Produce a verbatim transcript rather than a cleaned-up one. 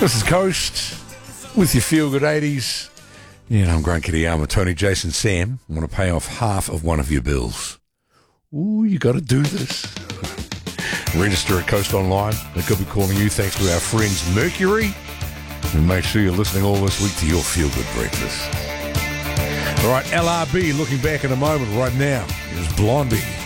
This is Coast with your Feel Good eighties. Yeah, and I'm Grant Kitayama, Tony, Jason, Sam. I want to pay off half of one of your bills. Ooh, you got to do this. Register at Coast Online. They could be calling you thanks to our friends Mercury. And make sure you're listening all this week to your Feel Good breakfast. All right, L R B looking back in a moment right now. Here's Blondie.